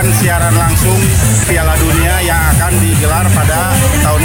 siaran langsung Piala Dunia yang akan digelar pada tahun